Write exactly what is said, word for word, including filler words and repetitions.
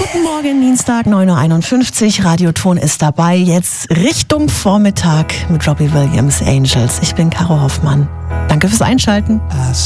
Guten Morgen, Dienstag, neun Uhr einundfünfzig. Radioton ist dabei. Jetzt Richtung Vormittag mit Robbie Williams, Angels. Ich bin Caro Hoffmann. Danke fürs Einschalten.